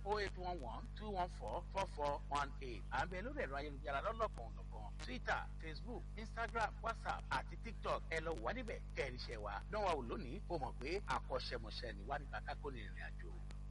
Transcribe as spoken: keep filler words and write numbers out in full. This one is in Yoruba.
oh eight one one two one four four four one eight. À ń bẹ lórí ẹ̀rọ ayélujára lọ́lọ́kan ọ̀nàkan Twitter, Facebook, Instagram, WhatsApp àti TikTok. Ẹ lọ wà níbẹ̀ kẹ́rìṣẹ́ wa. Dánwà wò lónìí, ó mọ̀ pé àkọ́ṣẹ́mọṣẹ́ ni wá nípa kákó ní ìrìn àjò.